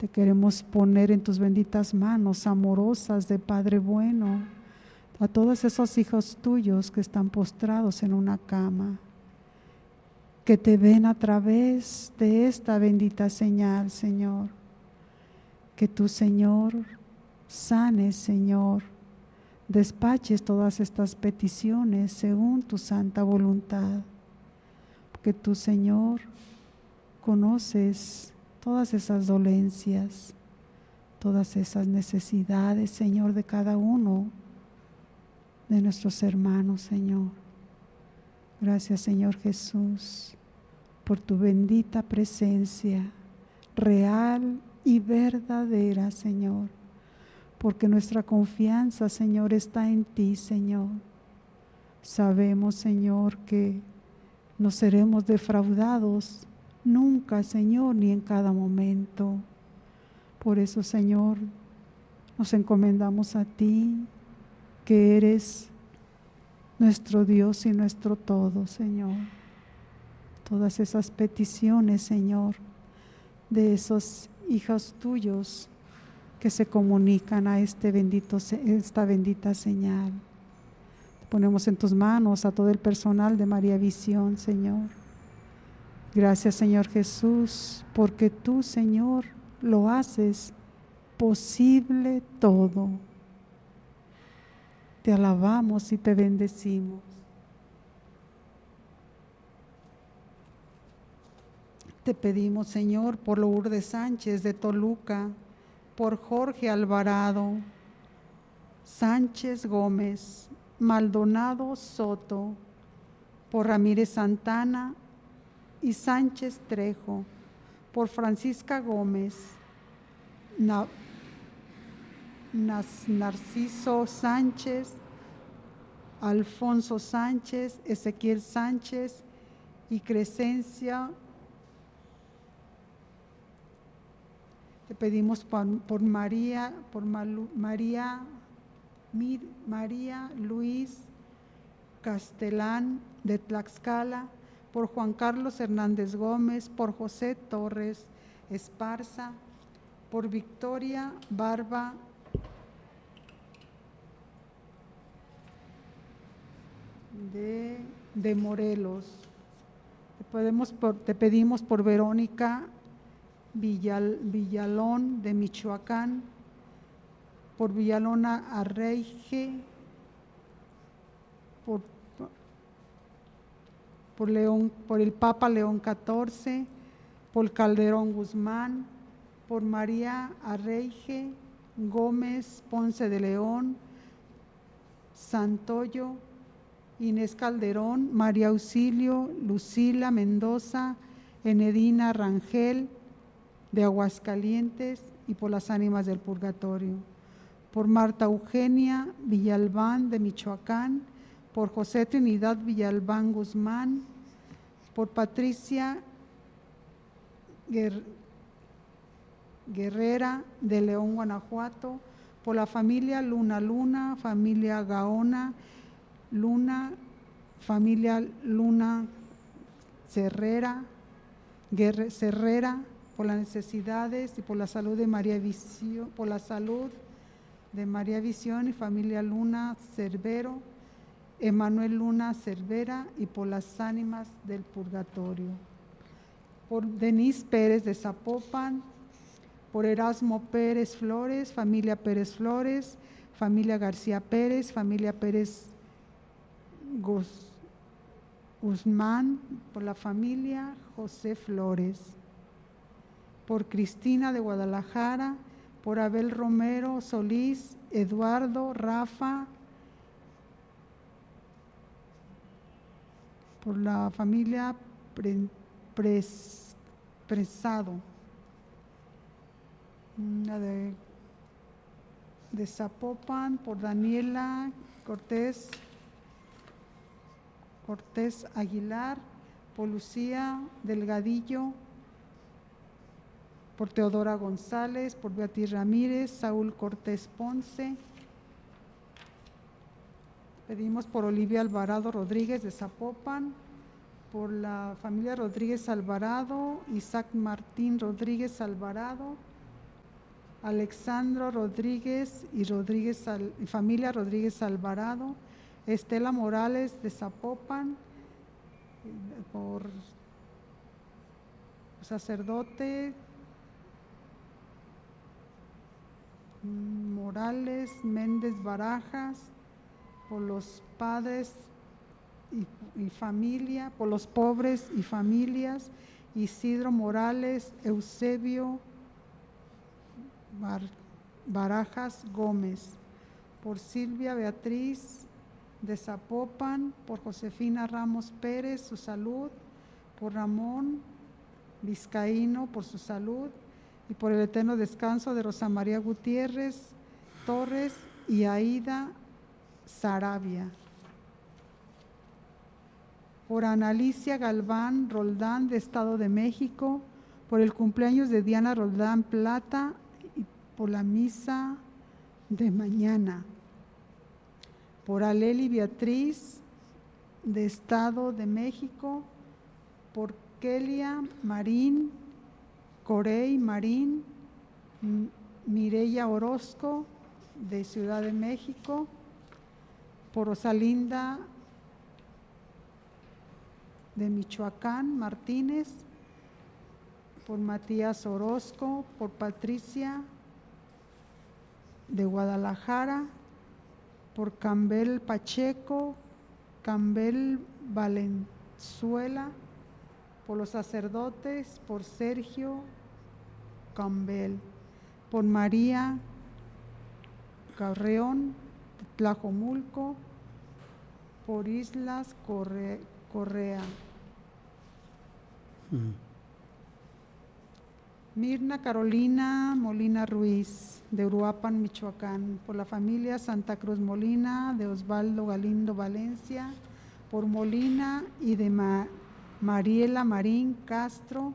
Te queremos poner en tus benditas manos amorosas de Padre bueno a todos esos hijos tuyos que están postrados en una cama, que te ven a través de esta bendita señal, Señor. Que tú, Señor, sanes, Señor, despaches todas estas peticiones según tu santa voluntad. Que tú, Señor, conoces todas esas dolencias, todas esas necesidades, Señor, de cada uno de nuestros hermanos, Señor. Gracias, Señor Jesús, por tu bendita presencia real y verdadera, Señor, porque nuestra confianza, Señor, está en ti, Señor. Sabemos, Señor, que no seremos defraudados nunca, Señor, ni en cada momento. Por eso, Señor, nos encomendamos a ti, que eres nuestro Dios y nuestro todo, Señor. Todas esas peticiones, Señor, de esos hijos tuyos que se comunican a esta bendita señal. Ponemos en tus manos a todo el personal de María Visión, Señor. Gracias, Señor Jesús, porque tú, Señor, lo haces posible todo. Te alabamos y te bendecimos. Te pedimos, Señor, por Lourdes Sánchez de Toluca, por Jorge Alvarado, Sánchez Gómez, Maldonado Soto, por Ramírez Santana y Sánchez Trejo, por Francisca Gómez, Narciso Sánchez, Alfonso Sánchez, Ezequiel Sánchez y Crescencia. Te pedimos por María Luis Castelán de Tlaxcala, por Juan Carlos Hernández Gómez, por José Torres Esparza, por Victoria Barba de Morelos. Te pedimos por Verónica Villalón de Michoacán, por Villalona Arreige, por el Papa León XIV, por Calderón Guzmán, por María Arreige Gómez Ponce de León, Santoyo, Inés Calderón, María Auxilio, Lucila Mendoza, Enedina Rangel de Aguascalientes y por las ánimas del purgatorio. Por Marta Eugenia Villalbán de Michoacán, por José Trinidad Villalbán Guzmán, por Patricia Guerrera de León, Guanajuato, por la familia Luna, familia Gaona Luna, familia Luna Cerrera, por las necesidades y por la salud de María Visión, y familia Luna Cervero, Emanuel Luna Cervera y por las ánimas del purgatorio. Por Denise Pérez de Zapopan, por Erasmo Pérez Flores, familia Pérez Flores, familia García Pérez, familia Pérez Guzmán, por la familia José Flores, por Cristina de Guadalajara, por Abel Romero Solís, Eduardo, Rafa, por la familia Presado, de Zapopan, por Daniela Cortés Aguilar, por Lucía Delgadillo, por Teodora González, por Beatriz Ramírez, Saúl Cortés Ponce. Pedimos por Olivia Alvarado Rodríguez de Zapopan, por la familia Rodríguez Alvarado, Isaac Martín Rodríguez Alvarado, Alexandro Rodríguez y familia Rodríguez Alvarado, Estela Morales de Zapopan, por sacerdote Morales Méndez Barajas, por los padres y familia, por los pobres y familias, Isidro Morales, Eusebio Barajas Gómez, por Silvia Beatriz de Zapopan, por Josefina Ramos Pérez, su salud, por Ramón Vizcaíno, por su salud, y por el eterno descanso de Rosa María Gutiérrez Torres y Aida Sarabia. Por Analicia Galván Roldán de Estado de México, por el cumpleaños de Diana Roldán Plata y por la misa de mañana. Por Aleli Beatriz de Estado de México, por Kelia Marín, Corey Marín, Mireya Orozco de Ciudad de México, por Rosalinda de Michoacán Martínez, por Matías Orozco, por Patricia de Guadalajara, por Campbell Pacheco, Campbell Valenzuela, por los sacerdotes, por Sergio Campbell, por María Carreón de Tlajomulco, por Islas Correa. Mirna Carolina Molina Ruiz de Uruapan, Michoacán, por la familia Santa Cruz Molina de Osvaldo Galindo Valencia, por Molina y de Mariela Marín Castro,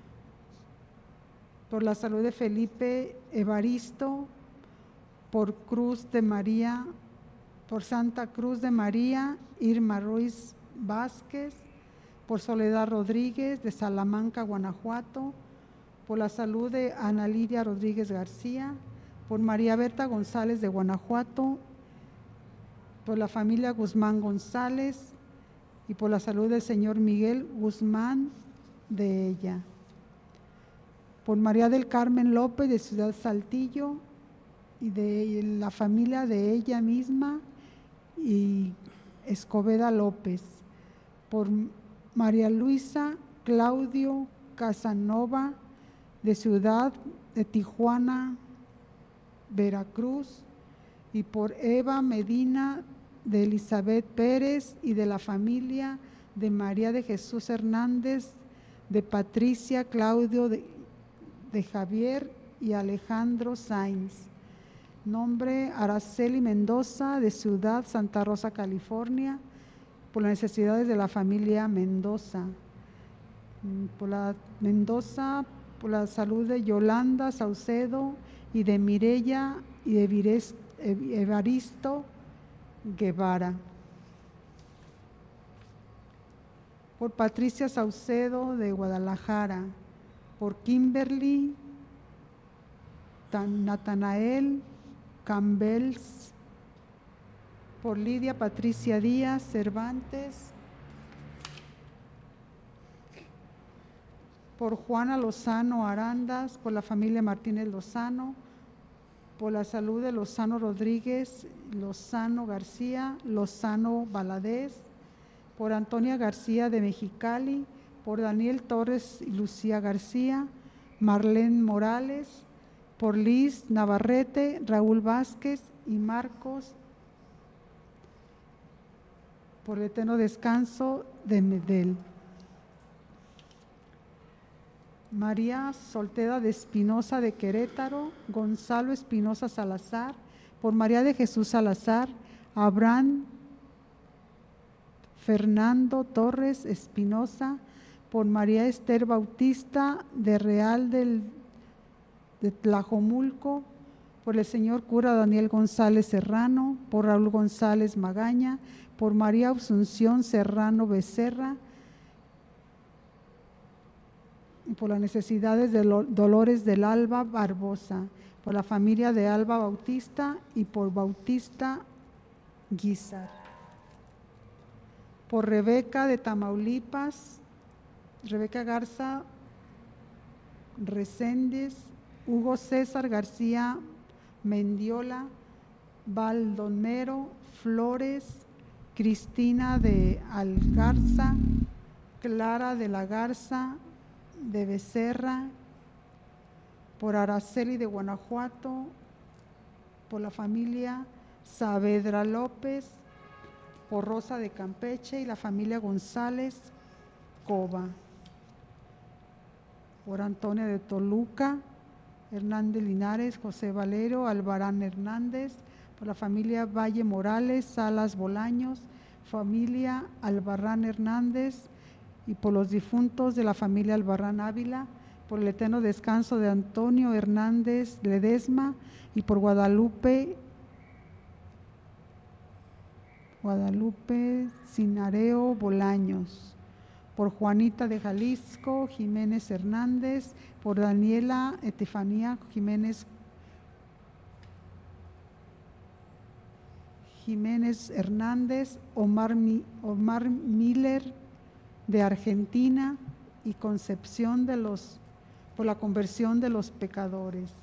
por la salud de Felipe Evaristo, por Cruz de María, por Santa Cruz de María Irma Ruiz Vázquez, por Soledad Rodríguez de Salamanca, Guanajuato, por la salud de Ana Lidia Rodríguez García, por María Berta González de Guanajuato, por la familia Guzmán González y por la salud del señor Miguel Guzmán de ella. Por María del Carmen López de Ciudad Saltillo y de la familia de ella misma y Escobeda López. Por María Luisa Claudio Casanova de Ciudad de Tijuana, Veracruz, y por Eva Medina de Elizabeth Pérez y de la familia de María de Jesús Hernández, de Patricia Claudio de Javier y Alejandro Sainz. Nombre Araceli Mendoza de Ciudad Santa Rosa, California, por las necesidades de la familia Mendoza. Por la Mendoza, por la salud de Yolanda Saucedo y de Mireya y de Evaristo Guevara. Por Patricia Saucedo de Guadalajara, por Kimberly Natanael Campbells, por Lidia Patricia Díaz Cervantes, por Juana Lozano Arandas, por la familia Martínez Lozano, por la salud de Lozano Rodríguez, Lozano García, Lozano Valadez, por Antonia García de Mexicali, por Daniel Torres y Lucía García, Marlene Morales, por Liz Navarrete, Raúl Vázquez y Marcos, por el eterno descanso de Medel. María Solteda de Espinosa de Querétaro, Gonzalo Espinosa Salazar, por María de Jesús Salazar, Abraham Fernando Torres Espinosa, por María Esther Bautista de Real de Tlajomulco, por el señor cura Daniel González Serrano, por Raúl González Magaña, por María Asunción Serrano Becerra y por las necesidades de Dolores del Alba Barbosa, por la familia de Alba Bautista y por Bautista Guizar, por Rebeca de Tamaulipas, Rebeca Garza Reséndez, Hugo César García Mendiola, Baldomero Flores, Cristina de Algarza, Clara de la Garza de Becerra, por Araceli de Guanajuato, por la familia Saavedra López, por Rosa de Campeche y la familia González Cova, por Antonia de Toluca, Hernández Linares, José Valero, Albarán Hernández, por la familia Valle Morales, Salas Bolaños, familia Albarrán Hernández, y por los difuntos de la familia Albarrán Ávila, por el eterno descanso de Antonio Hernández Ledesma, y por Guadalupe Cinareo Bolaños, por Juanita de Jalisco Jiménez Hernández, por Daniela Estefanía Jiménez Hernández, Omar Miller de Argentina, y Concepción por la conversión de los pecadores.